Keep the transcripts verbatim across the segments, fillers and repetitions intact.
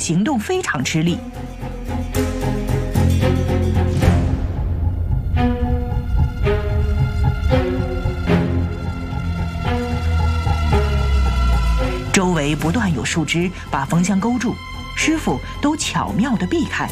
行动非常吃力。周围不断有树枝把蜂箱勾住，师傅都巧妙地避开。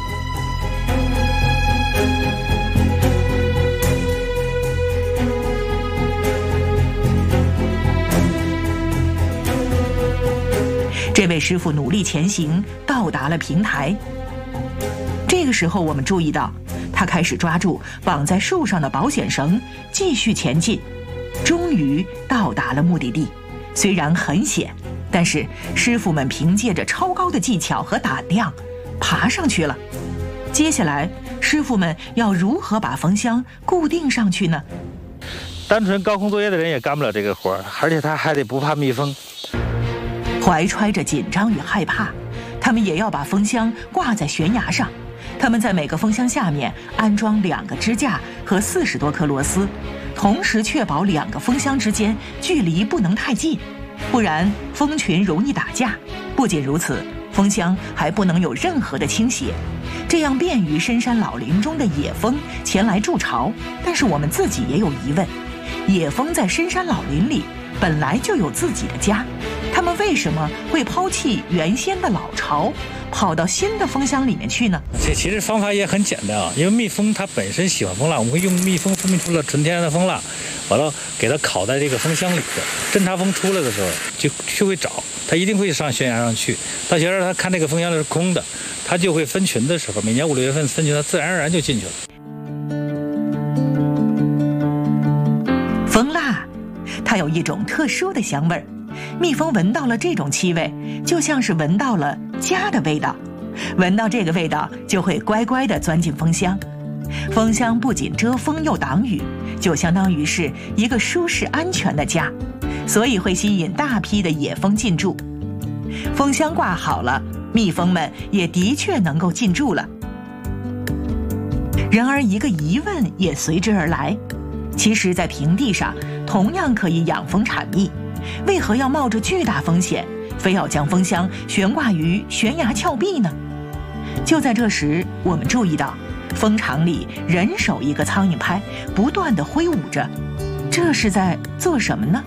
这位师傅努力前行，到达了平台。这个时候，我们注意到，他开始抓住绑在树上的保险绳，继续前进。终于到达了目的地，虽然很险，但是师傅们凭借着超高的技巧和胆量，爬上去了。接下来，师傅们要如何把蜂箱固定上去呢？ 单纯高空作业的人也干不了这个活，而且他还得不怕蜜蜂。 怀揣着紧张与害怕，他们也要把蜂箱挂在悬崖上。他们在每个蜂箱下面安装两个支架和四十多颗螺丝，同时确保两个蜂箱之间距离不能太近，不然蜂群容易打架。不仅如此，蜂箱还不能有任何的倾斜，这样便于深山老林中的野蜂前来筑巢。但是我们自己也有疑问，野蜂在深山老林里本来就有自己的家，他们为什么会抛弃原先的老巢，跑到新的蜂箱里面去呢？ 这其实方法也很简单啊，因为蜜蜂它本身喜欢蜂蜡，我们会用蜜蜂分泌出了纯天然的蜂蜡，完了给它烤在这个蜂箱里边，侦察蜂出来的时候就就会找，它一定会上悬崖上去。到悬崖它看这个蜂箱里是空的，它就会分群的时候，每年五六月份分群，它自然而然就进去了。 蜂蜡，它有一种特殊的香味儿，蜜蜂闻到了这种气味，就像是闻到了家的味道。闻到这个味道，就会乖乖地钻进蜂箱。蜂箱不仅遮风又挡雨，就相当于是一个舒适安全的家，所以会吸引大批的野蜂进驻。蜂箱挂好了，蜜蜂们也的确能够进驻了。然而，一个疑问也随之而来：其实，在平地上同样可以养蜂产蜜，为何要冒着巨大风险，非要将蜂箱悬挂于悬崖峭壁呢？就在这时，我们注意到，蜂场里人手一个苍蝇拍，不断地挥舞着，这是在做什么呢？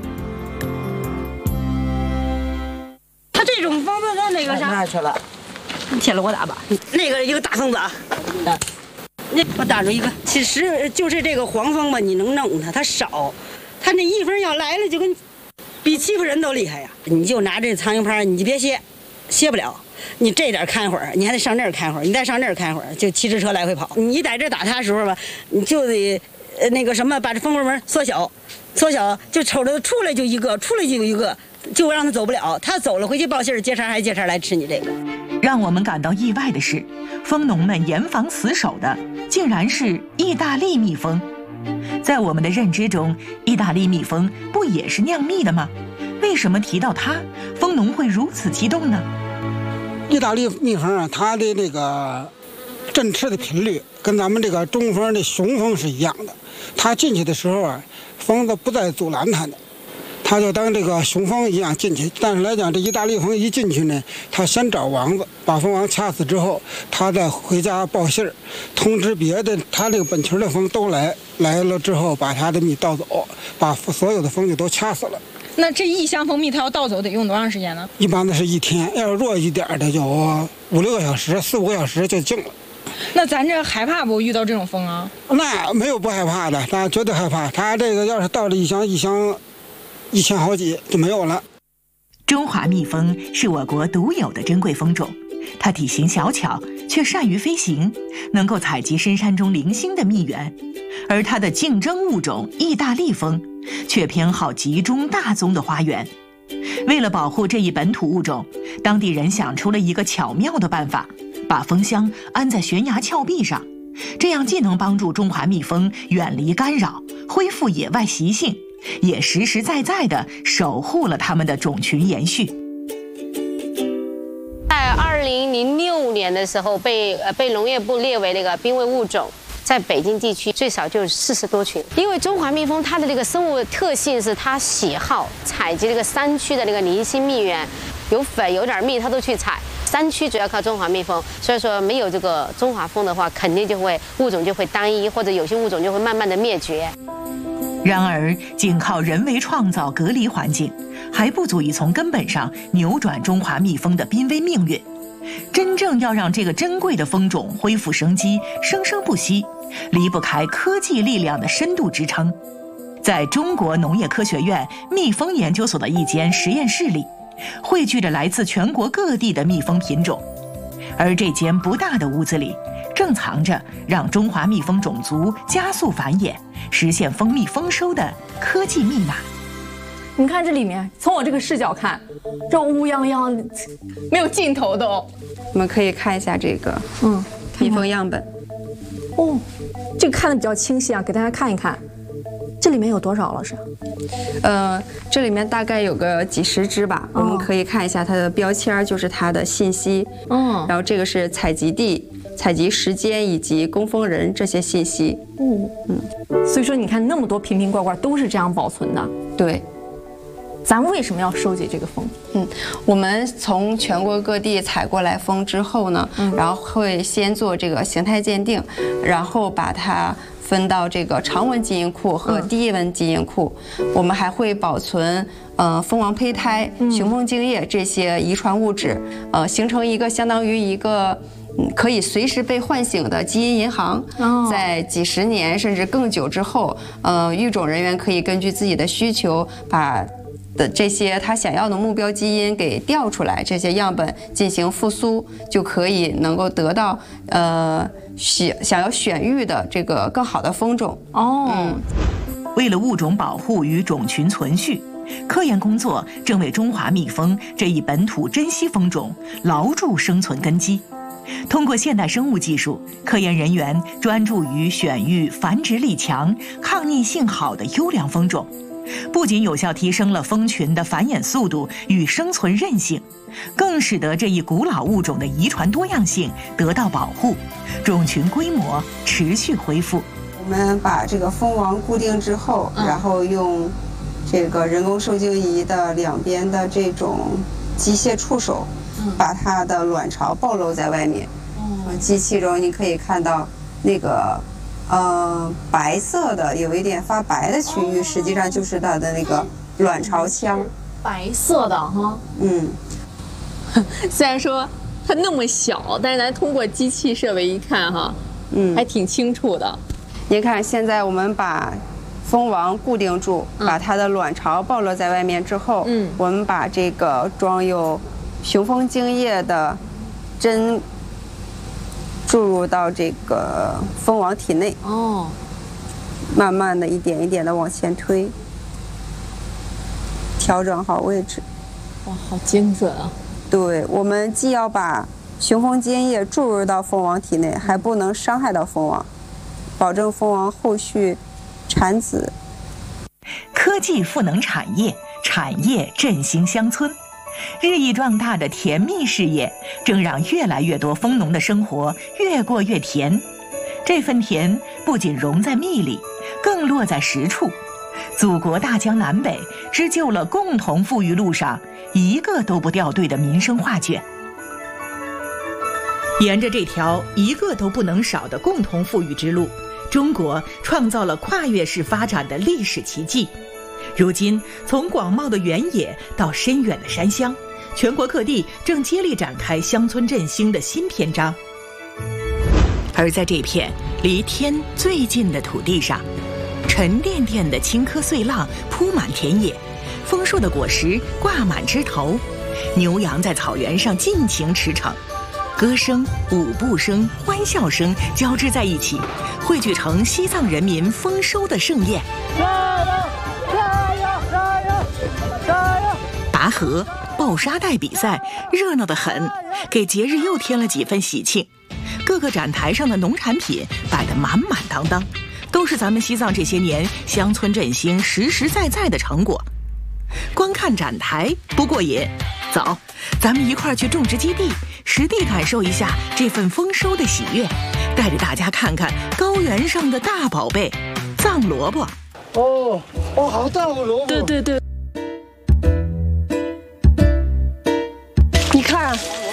他这种蜂子在那个啥？ 哪去了？ 你贴了我打吧。那个一个大蜂子啊，那我打着一个。其实就是这个黄蜂吧，你能弄它，它少，它那一蜂要来了，就跟比欺负人都厉害呀。你就拿这苍蝇拍，你就别歇，歇不了。你这点看会儿，你还得上那儿看会儿，你再上那儿看会儿，就骑着车来回跑。你在这打它的时候吧，你就得呃那个什么，把这蜂窝门缩小，缩小就瞅着出来就一个，出来就一个，就让它走不了。它走了回去报信儿，接茬还接茬来吃你这个。 让我们感到意外的是，蜂农们严防死守的竟然是意大利蜜蜂。在我们的认知中，意大利蜜蜂不也是酿蜜的吗？为什么提到它，蜂农会如此激动呢？ 意大利蜜蜂啊，它的那个振翅的频率跟咱们这个中蜂的雄蜂是一样的。它进去的时候啊，蜂子不再阻拦它的，它就当这个雄蜂一样进去。但是来讲，这意大利蜂一进去呢，它先找王子，把蜂王掐死之后，它再回家报信儿，通知别的它这个本群的蜂都来，来了之后把它的蜜盗走，把所有的蜂就都掐死了。 那这一箱蜂蜜它要盗走得用多长时间呢？ 一般的是一天，要是弱一点的就五六个小时，四五个小时就净了。 那咱这害怕不遇到这种蜂啊？ 那没有不害怕的，咱绝对害怕。它这个要是到了一箱一箱，一千好几就没有了。 中华蜜蜂是我国独有的珍贵蜂种，它体型小巧，却善于飞行，能够采集深山中零星的蜜源。而它的竞争物种意大利蜂却偏好集中大宗的花园。为了保护这一本土物种，当地人想出了一个巧妙的办法，把蜂箱安在悬崖峭壁上，这样既能帮助中华蜜蜂远离干扰，恢复野外习性，也实实在在地守护了它们的种群延续。 在二零零六年的时候被呃被农业部列为那个濒危物种。在北京地区最少就是四十多群，因为中华蜜蜂它的这个生物特性是它喜好采集这个山区的那个零星蜜源，有粉有点蜜它都去采。山山区主要靠中华蜜蜂，所以说没有这个中华蜂的话，肯定就会物种就会单一，或者有些物种就会慢慢的灭绝。 然而，仅靠人为创造隔离环境，还不足以从根本上扭转中华蜜蜂的濒危命运。真正要让这个珍贵的蜂种恢复生机、生生不息，离不开科技力量的深度支撑。在中国农业科学院蜜蜂研究所的一间实验室里，汇聚着来自全国各地的蜜蜂品种，而这间不大的屋子里，正藏着让中华蜜蜂种族加速繁衍、实现蜂蜜丰收的科技密码。 你看这里面，从我这个视角看，这乌泱泱，没有尽头的哦。 我们可以看一下这个， 嗯， 蜜蜂样本。 哦，这个看的比较清晰啊，给大家看一看。这里面有多少老师？ 呃，这里面大概有个几十只吧。 哦、 我们可以看一下它的标签，就是它的信息。 嗯， 然后这个是采集地、采集时间以及工蜂人这些信息。 嗯嗯，所以说你看那么多瓶瓶罐罐都是这样保存的。 对。 咱们为什么要收集这个蜂？ 嗯，我们从全国各地采过来蜂之后呢，嗯、然后会先做这个形态鉴定，然后把它分到这个常温基因库和低温基因库。嗯、我们还会保存呃蜂王胚胎、嗯、雄蜂精液这些遗传物质，呃，形成一个相当于一个。可以随时被唤醒的基因银行，在几十年甚至更久之后，呃，育种人员可以根据自己的需求，把的这些他想要的目标基因给调出来，这些样本进行复苏，就可以能够得到呃想想要选育的这个更好的蜂种。 哦，嗯， 为了物种保护与种群存续，科研工作正为中华蜜蜂这一本土珍稀蜂种牢筑生存根基。通过现代生物技术，科研人员专注于选育繁殖力强、抗逆性好的优良蜂种，不仅有效提升了蜂群的繁衍速度与生存韧性，更使得这一古老物种的遗传多样性得到保护，种群规模持续恢复。 我们把这个蜂王固定之后，嗯、然后用这个人工受精仪的两边的这种机械触手。把它的卵巢暴露在外面，嗯，机器中你可以看到那个，呃，白色的有一点发白的区域，实际上就是它的那个卵巢腔。 白色的哈， 嗯。 虽然说它那么小，但是咱通过机器设备一看哈，嗯，还挺清楚的。 您看，现在我们把蜂王固定住，嗯、把它的卵巢暴露在外面之后，嗯，我们把这个装有雄蜂精液的针注入到这个蜂王体内， 哦， 慢慢的一点一点的往前推，调整好位置。 哇，好精准啊！ 对，我们既要把雄蜂精液注入到蜂王体内，还不能伤害到蜂王，保证蜂王后续产子。 科技赋能产业，产业振兴乡村。日益壮大的甜蜜事业，正让越来越多蜂农的生活越过越甜。这份甜不仅融在蜜里，更落在实处。祖国大江南北织就了共同富裕路上一个都不掉队的民生画卷。沿着这条一个都不能少的共同富裕之路，中国创造了跨越式发展的历史奇迹。如今，从广袤的原野到深远的山乡，全国各地正接力展开乡村振兴的新篇章。而在这片离天最近的土地上，沉甸甸的青稞碎浪铺满田野，丰硕的果实挂满枝头，牛羊在草原上尽情驰骋，歌声、舞步声、欢笑声交织在一起，汇聚成西藏人民丰收的盛宴。拔河、抱沙袋比赛热闹得很，给节日又添了几分喜庆。各个展台上的农产品摆得满满当当，都是咱们西藏这些年乡村振兴实实在在的成果。光看展台不过瘾，走，咱们一块儿去种植基地，实地感受一下这份丰收的喜悦，带着大家看看高原上的大宝贝——藏萝卜。 哦，哦，好大个萝卜！ 对对对。你看，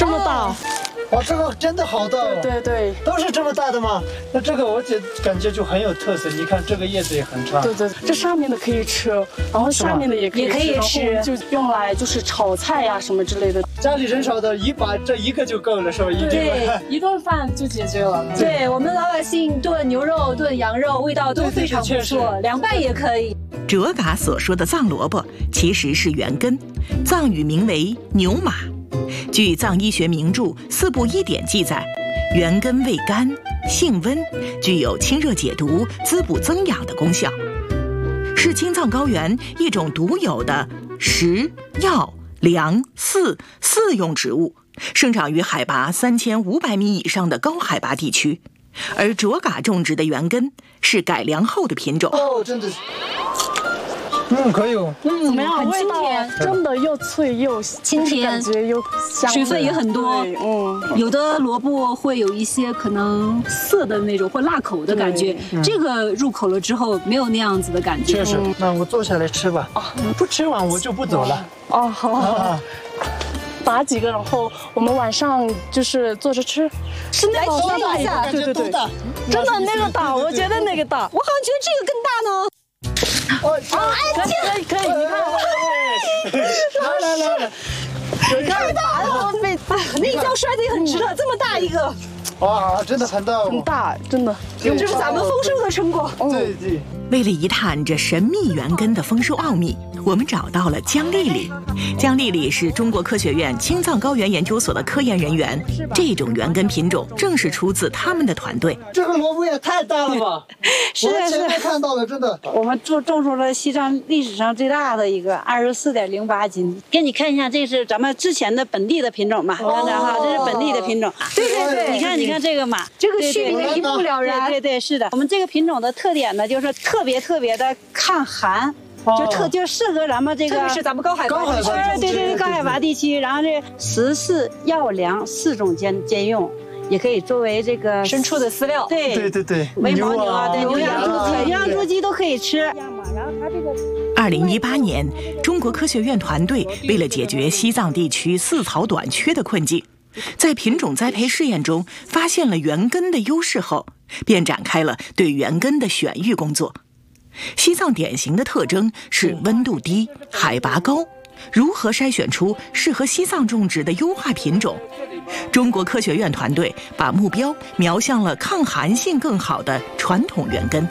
这么大。 哇，这个真的好大哦！ 对对， 都是这么大的吗？那这个我觉感觉就很有特色。你看这个叶子也很长。 对对，这上面的可以吃，然后下面的也可以也可以吃， 就用来就是炒菜呀、啊、什么之类的。 家里人少的，一把这一个就够了，是吧？一对，一顿饭就解决了。 对我们老百姓炖牛肉、炖羊肉，味道都非常不错，凉拌也可以。 哲嘎所说的藏萝卜其实是圆根，藏语名为牛马。据藏医学名著《四部医典》记载，圆根味甘、性温，具有清热解毒、滋补增养的功效，是青藏高原一种独有的食、药、粮、饲四用植物，生长于海拔三千五百米以上的高海拔地区。而卓嘎种植的圆根是改良后的品种。 哦，真的是。嗯，可以哦。 嗯，怎么样？ 很清甜， 真的又脆又清甜， 感觉又香， 水分也很多。 嗯， 有的萝卜会有一些可能涩的那种或辣口的感觉，嗯、这个入口了之后没有那样子的感觉。 确实，那我坐下来吃吧。啊，不吃完我就不走了。 哦，好。啊打几个，然后我们晚上就是坐着吃，是那个大一下，对对对，真的那个大，我觉得那个大， 我好像觉得这个更大呢。 哦，可以可以可以，你看， 来来来来， 太大了，被那一跤摔得也很值了，这么大一个。 哇，真的很大哦， 很大，真的， 这是咱们丰收的成果。 对对。 为了一探这神秘圆根的丰收奥秘，我们找到了姜丽丽。姜丽丽是中国科学院青藏高原研究所的科研人员，这种圆根品种正是出自他们的团队。 这个萝卜也太大了吧！ 是的，是的， 看到了，真的。 我们种种出了西藏历史上最大的一个二十四点零八斤。给你看一下，这是咱们之前的本地的品种嘛？看着哈，这是本地的品种。 对对对， 你看，你看这个马， 这个区别一目了然。 对对是的，我们这个品种的特点呢，就是特别特别的抗寒。就特就适合咱们这个， 特别是咱们高海拔地区， 对对对，高海拔地区。然后这食饲药粮四种兼兼用，也可以作为这个牲畜的饲料。 对对对对， 喂牦牛啊，对牛羊猪鸡、牛羊猪鸡都可以吃。然后它这个。 二零一八年，中国科学院团队为了解决西藏地区饲草短缺的困境，在品种栽培试验中发现了圆根的优势后，便展开了对圆根的选育工作。西藏典型的特征是温度低、海拔高，如何筛选出适合西藏种植的优化品种？中国科学院团队把目标瞄向了抗寒性更好的传统圆根。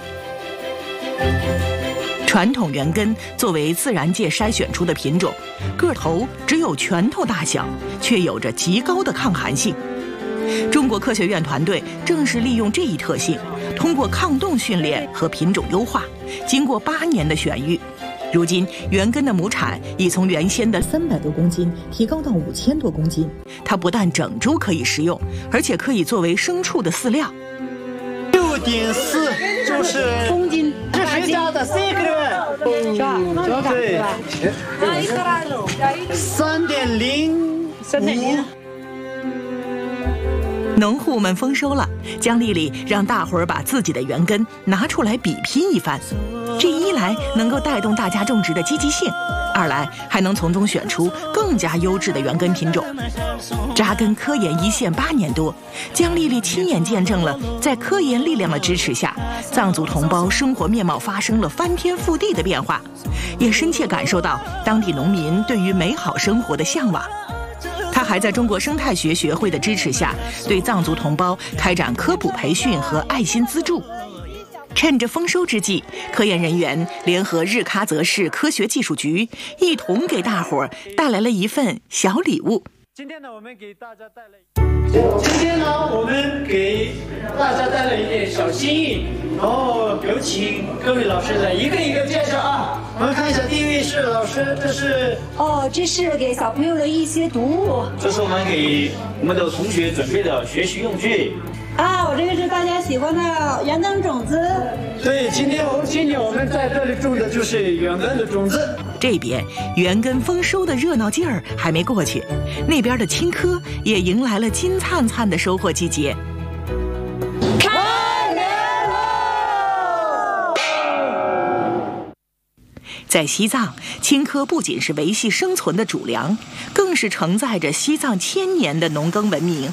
传统圆根作为自然界筛选出的品种，个头只有拳头大小，却有着极高的抗寒性。中国科学院团队正是利用这一特性，通过抗冻训练和品种优化，经过八年的选育，如今圆根的亩产已从原先的三百多公斤提高到五千多公斤。它不但整株可以食用，而且可以作为牲畜的饲料。 六点四就是公斤， 这是家的 secret， 是吧？ 对，三点零， 三点零。 农户们丰收了，姜丽丽让大伙儿把自己的圆根拿出来比拼一番。这一来能够带动大家种植的积极性，二来还能从中选出更加优质的圆根品种。扎根科研一线八年多，姜丽丽亲眼见证了在科研力量的支持下，藏族同胞生活面貌发生了翻天覆地的变化，也深切感受到当地农民对于美好生活的向往。他还在中国生态学学会的支持下，对藏族同胞开展科普培训和爱心资助。趁着丰收之际，科研人员联合日喀则市科学技术局，一同给大伙儿带来了一份小礼物。 今天呢，我们给大家带来，今天呢，我们给大家带来一点小心意，然后有请各位老师来一个一个介绍啊。我们看一下，第一位是老师，这是哦，这是给小朋友的一些读物， 这是我们给我们的同学准备的学习用具。 啊，我这个是大家喜欢的圆根种子。 对，今天我今年我们在这里种的就是圆根的种子。 这边圆根丰收的热闹劲儿还没过去，那边的青稞也迎来了金灿灿的收获季节。 在西藏，青稞不仅是维系生存的主粮，更是承载着西藏千年的农耕文明。